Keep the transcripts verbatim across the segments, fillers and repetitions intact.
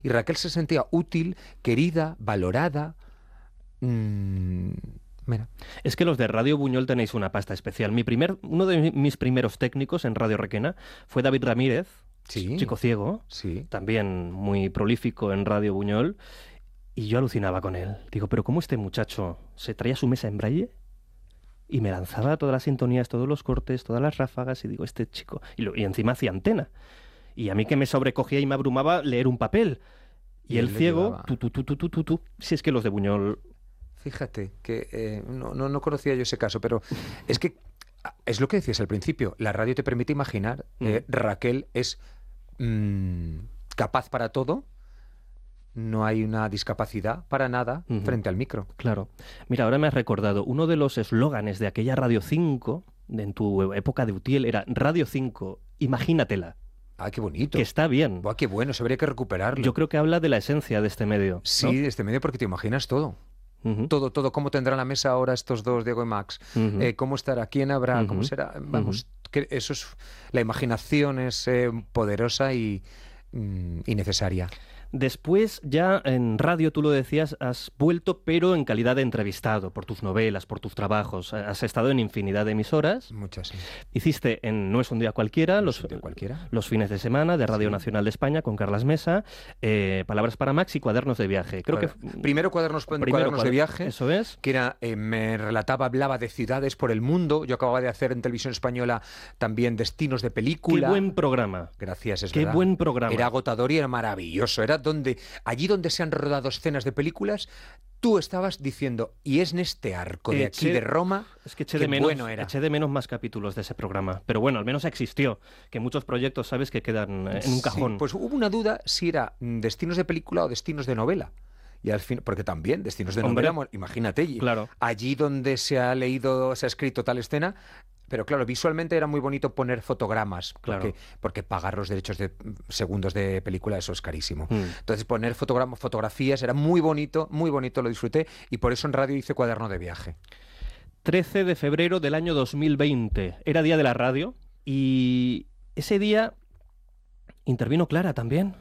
Y Raquel se sentía útil, querida, valorada. Mm, mira. Es que los de Radio Buñol tenéis una pasta especial. Mi primer, uno de mis primeros técnicos en Radio Requena fue David Ramírez, Sí, chico ciego, sí. también muy prolífico en Radio Buñol, y yo alucinaba con él. Digo, pero ¿cómo este muchacho se traía su mesa en braille? Y me lanzaba todas las sintonías, todos los cortes, todas las ráfagas, y digo, este chico... Y, lo, y encima hacía antena. Y a mí que me sobrecogía y me abrumaba leer un papel. Y, y el ciego, tú, tú, tú, tú, tú, tú, tú. Si es que los de Buñol... Fíjate, que eh, no, no, no conocía yo ese caso, pero es que es lo que decías al principio, la radio te permite imaginar. Mm. Eh, Raquel es mmm, capaz para todo. No hay una discapacidad para nada uh-huh. frente al micro. Claro. Mira, ahora me has recordado, uno de los eslóganes de aquella Radio cinco, de, en tu época de Utiel, era Radio cinco, imagínatela. Ah, qué bonito. Que está bien. Buah, qué bueno, eso habría que recuperarlo. Yo creo que habla de la esencia de este medio, ¿no? Sí, de este medio, porque te imaginas todo. Uh-huh. Todo, todo. ¿Cómo tendrán la mesa ahora estos dos, Diego y Max? Uh-huh. Eh, ¿Cómo estará? ¿Quién habrá? Uh-huh. ¿Cómo será? Vamos, uh-huh. que eso es... La imaginación es eh, poderosa y, mm, y necesaria. Después, ya en radio, tú lo decías, has vuelto, pero en calidad de entrevistado, por tus novelas, por tus trabajos. Has estado en infinidad de emisoras. Muchas, sí. Hiciste en No es un día cualquiera, no los, es un día cualquiera. los fines de semana de Radio sí. Nacional de España, con Carlas Mesa, eh, Palabras para Max y Cuadernos de viaje. Creo bueno, que primero Cuadernos, primero cuadernos cuader... de viaje. Eso es. Que era, eh, me relataba, hablaba de ciudades por el mundo. Yo acababa de hacer en Televisión Española también destinos de película. Qué buen programa. Gracias, es Qué verdad. Qué buen programa. Era agotador y era maravilloso. Era donde... Allí donde se han rodado escenas de películas, tú estabas diciendo, y es en este arco de aquí eché, de Roma, es que eché de menos, bueno era. Eché de menos más capítulos de ese programa, pero bueno, al menos existió, que muchos proyectos, sabes, que quedan en un cajón. Sí, pues hubo una duda si era destinos de película o destinos de novela. Y al fin, porque también destinos de Hombre, novela, imagínate, claro. allí donde se ha leído, se ha escrito tal escena. Pero claro, visualmente era muy bonito poner fotogramas, claro. porque, porque pagar los derechos de segundos de película, eso es carísimo. Mm. Entonces poner fotogramas, fotografías era muy bonito, muy bonito, lo disfruté, y por eso en radio hice Cuaderno de viaje. trece de febrero del año dos mil veinte, era día de la radio, y ese día intervino Clara también,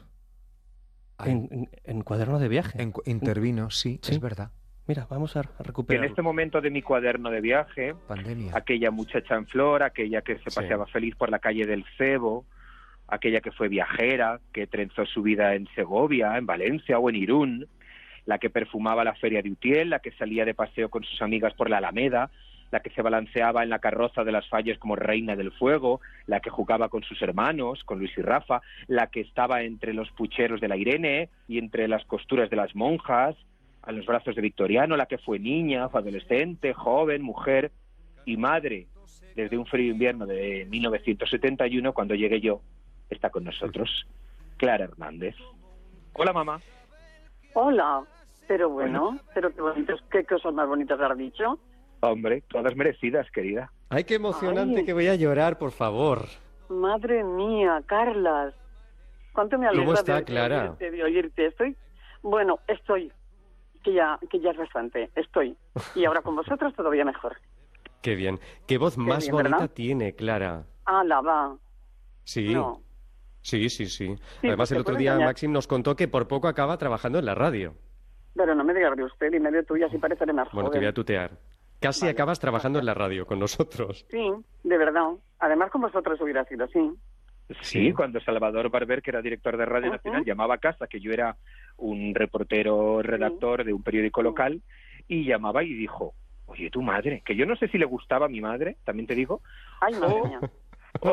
en, en, en Cuaderno de viaje. En, intervino, sí, sí, es verdad. Mira, vamos a recuperar. En este momento de mi cuaderno de viaje, pandemia, aquella muchacha en flor, aquella que se paseaba sí. feliz por la calle del Cebo, aquella que fue viajera, que trenzó su vida en Segovia, en Valencia o en Irún, la que perfumaba la feria de Utiel, la que salía de paseo con sus amigas por la Alameda, la que se balanceaba en la carroza de las Falles como reina del fuego, la que jugaba con sus hermanos, con Luis y Rafa, la que estaba entre los pucheros de la Irene y entre las costuras de las monjas, a los brazos de Victoriano, la que fue niña, fue adolescente, joven, mujer y madre desde un frío invierno de mil novecientos setenta y uno, cuando llegué yo, está con nosotros Clara Hernández. Hola, mamá. Hola, pero bueno, bueno. pero qué bonitos, qué cosas más bonitas has dicho. Hombre, todas merecidas, querida. Ay, qué emocionante, Ay. que voy a llorar, por favor. Madre mía, Carlas. ¿Cuánto me alegra ¿Cómo está, de, Clara? de oírte, de oírte? Estoy, bueno, estoy, que ya, que ya es bastante, estoy. Y ahora con vosotros todavía mejor. Qué bien. Qué voz qué más bien, bonita ¿verdad? Tiene, Clara. Ah, la va. Sí. No. Sí, sí, sí. sí Además, el otro día engañar. Maxim nos contó que por poco acaba trabajando en la radio. Pero no me digas de usted, dime de tuya, así pareceré más Bueno, joven. te voy a tutear. Casi vale. acabas trabajando en la radio con nosotros. Sí, de verdad. Además, con vosotros hubiera sido así. Sí, sí, cuando Salvador Barber, que era director de Radio uh-huh. Nacional, llamaba a casa, que yo era un reportero redactor sí. de un periódico local, y llamaba y dijo, oye, tu madre, que yo no sé si le gustaba a mi madre, también te digo. Ay, madre mía. O,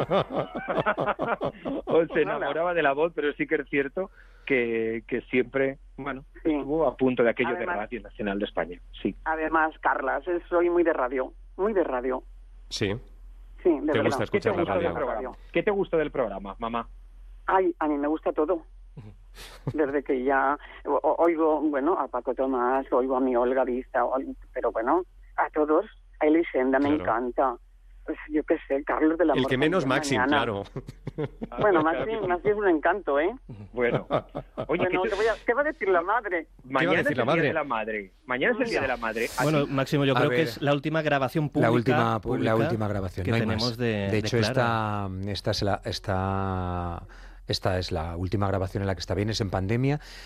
o se enamoraba de la voz, pero sí que es cierto que, que siempre, bueno, sí. estuvo a punto de aquello además, de Radio Nacional de España. Sí. Además, Carlas, soy muy de radio, muy de radio. Sí. Sí, de ¿Te verdad. gusta escuchar ¿Qué te la radio? Del programa? ¿Qué te gusta del programa, mamá? Ay, a mí me gusta todo. Desde que ya o, oigo, bueno, a Paco Tomás, oigo a mi Olga Vista, pero bueno, a todos, a Elisenda me claro. encanta. Pues yo qué sé, Carlos de la El que menos Maxim, mañana. claro. Bueno, Maxim, Maxim es un encanto, ¿eh? Bueno, oye, bueno, ¿qué, te... Voy a... ¿qué va a decir la madre? Mañana es el la madre? día de la madre. Mañana es el día de la madre. Bueno, Así... Máximo, yo a creo ver, que es la última grabación pública. La última, pública la última grabación, que no hay tenemos más. de De hecho, de esta, esta, es la, esta Esta es la última grabación en la que está bien, es en pandemia.